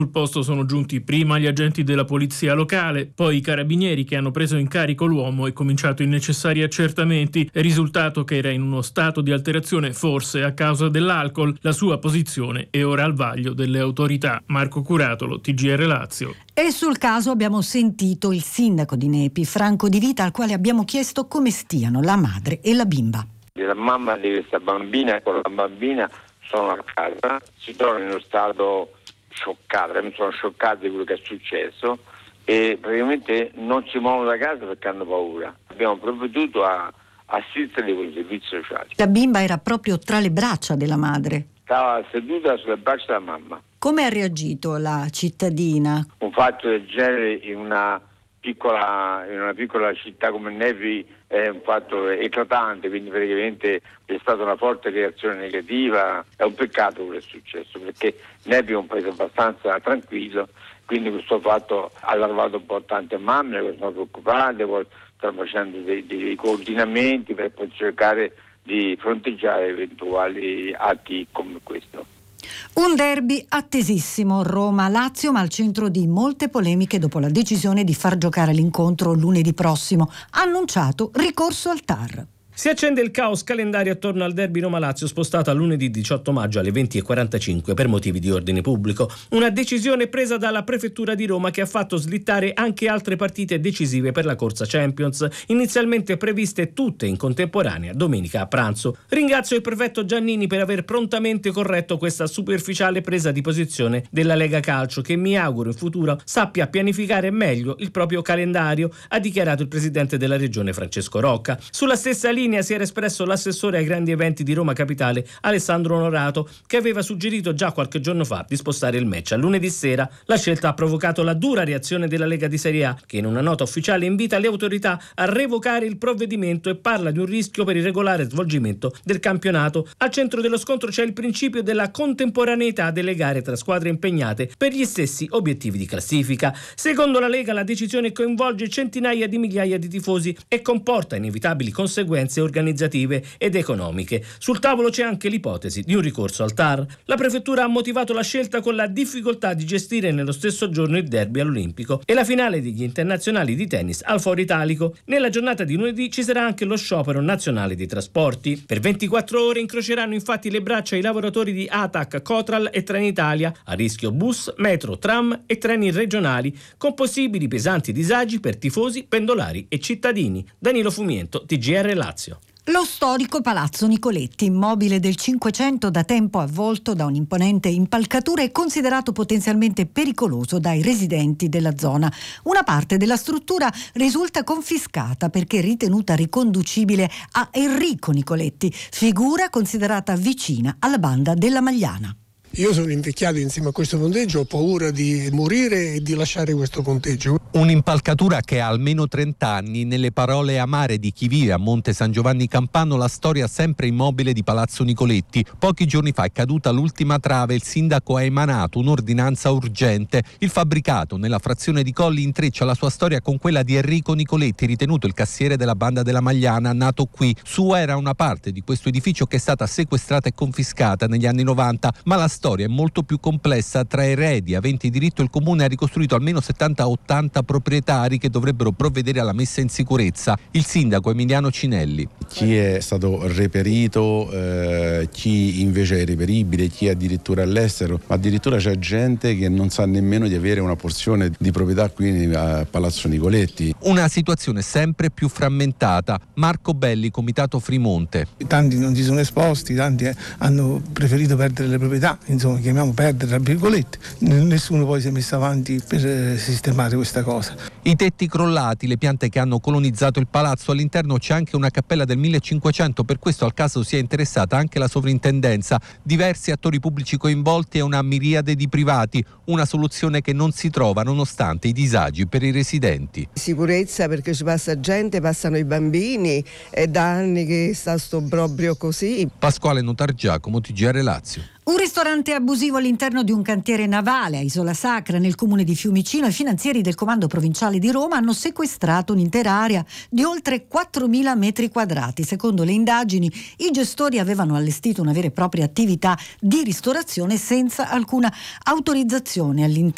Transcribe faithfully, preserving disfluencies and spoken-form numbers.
Sul posto sono giunti prima gli agenti della polizia locale, poi i carabinieri che hanno preso in carico l'uomo e cominciato i necessari accertamenti. È risultato che era in uno stato di alterazione, forse a causa dell'alcol. La sua posizione è ora al vaglio delle autorità. Marco Curatolo, T G R Lazio. E sul caso abbiamo sentito il sindaco di Nepi, Franco Di Vita, al quale abbiamo chiesto come stiano la madre e la bimba. La mamma di questa bambina con la bambina sono a casa, si trovano in uno stato scioccata, mi sono scioccati di quello che è successo e praticamente non si muovono da casa perché hanno paura. Abbiamo provveduto a assisterli con i servizi sociali. La bimba era proprio tra le braccia della madre. Stava seduta sulle braccia della mamma. Come ha reagito la cittadina? Un fatto del genere in una piccola, in una piccola città come Nepi è un fatto eclatante, quindi praticamente c'è stata una forte reazione negativa. È un peccato quello che è successo, perché Nepi è un paese abbastanza tranquillo, quindi questo fatto ha allarmato un po' tante mamme che sono preoccupate, poi stanno facendo dei, dei coordinamenti per poi cercare di fronteggiare eventuali atti come questo. Un derby attesissimo, Roma-Lazio, ma al centro di molte polemiche dopo la decisione di far giocare l'incontro lunedì prossimo. Annunciato ricorso al T A R. Si accende il caos calendario attorno al derby Roma-Lazio, spostato a lunedì diciotto maggio alle venti e quarantacinque per motivi di ordine pubblico. Una decisione presa dalla prefettura di Roma che ha fatto slittare anche altre partite decisive per la corsa Champions, inizialmente previste tutte in contemporanea domenica a pranzo. Ringrazio il prefetto Giannini per aver prontamente corretto questa superficiale presa di posizione della Lega Calcio, che mi auguro in futuro sappia pianificare meglio il proprio calendario, ha dichiarato il presidente della regione Francesco Rocca. Sulla stessa linea si era espresso l'assessore ai grandi eventi di Roma Capitale Alessandro Onorato, che aveva suggerito già qualche giorno fa di spostare il match a lunedì sera. La scelta ha provocato la dura reazione della Lega di Serie A, che in una nota ufficiale invita le autorità a revocare il provvedimento e parla di un rischio per il regolare svolgimento del campionato. Al centro dello scontro c'è il principio della contemporaneità delle gare tra squadre impegnate per gli stessi obiettivi di classifica. Secondo la Lega, la decisione coinvolge centinaia di migliaia di tifosi e comporta inevitabili conseguenze organizzative ed economiche. Sul tavolo c'è anche l'ipotesi di un ricorso al T A R. La prefettura ha motivato la scelta con la difficoltà di gestire nello stesso giorno il derby all'Olimpico e la finale degli internazionali di tennis al Foro Italico. Nella giornata di lunedì ci sarà anche lo sciopero nazionale dei trasporti. Per ventiquattro ore incroceranno infatti le braccia i lavoratori di A T A C, Cotral e Trenitalia, a rischio bus, metro, tram e treni regionali, con possibili pesanti disagi per tifosi, pendolari e cittadini. Danilo Fumiento, T G R Lazio. Lo storico Palazzo Nicoletti, immobile del Cinquecento da tempo avvolto da un'imponente impalcatura, è considerato potenzialmente pericoloso dai residenti della zona. Una parte della struttura risulta confiscata perché ritenuta riconducibile a Enrico Nicoletti, figura considerata vicina alla banda della Magliana. Io sono invecchiato insieme a questo ponteggio, ho paura di morire e di lasciare questo ponteggio. Un'impalcatura che ha almeno trenta anni, nelle parole amare di chi vive a Monte San Giovanni Campano, la storia sempre immobile di Palazzo Nicoletti. Pochi giorni fa è caduta l'ultima trave, il sindaco ha emanato un'ordinanza urgente. Il fabbricato nella frazione di Colli intreccia la sua storia con quella di Enrico Nicoletti, ritenuto il cassiere della banda della Magliana, nato qui. Sua era una parte di questo edificio che è stata sequestrata e confiscata negli anni novanta, ma la storia è molto più complessa. Tra eredi aventi diritto, il comune ha ricostruito almeno settanta ottanta proprietari che dovrebbero provvedere alla messa in sicurezza. Il sindaco Emiliano Cinelli. Chi è stato reperito, eh, chi invece è reperibile, chi è addirittura all'estero, ma addirittura c'è gente che non sa nemmeno di avere una porzione di proprietà qui a Palazzo Nicoletti. Una situazione sempre più frammentata. Marco Belli, Comitato Frimonte. Tanti non si sono esposti, tanti eh, hanno preferito perdere le proprietà, insomma chiamiamo perdere tra virgolette, nessuno poi si è messo avanti per eh, sistemare questa cosa. I tetti crollati, le piante che hanno colonizzato il palazzo, all'interno c'è anche una cappella del millecinquecento, per questo al caso si è interessata anche la sovrintendenza, diversi attori pubblici coinvolti e una miriade di privati, una soluzione che non si trova nonostante i disagi per i residenti. Sicurezza perché ci passa gente, passano i bambini, è da anni che sta sto proprio così. Pasquale Notargiacomo, T G R Lazio. Un ristorante abusivo all'interno di un cantiere navale a Isola Sacra, nel comune di Fiumicino. I finanzieri del comando provinciale di Roma hanno sequestrato un'intera area di oltre quattromila metri quadrati. Secondo le indagini, i gestori avevano allestito una vera e propria attività di ristorazione senza alcuna autorizzazione all'interno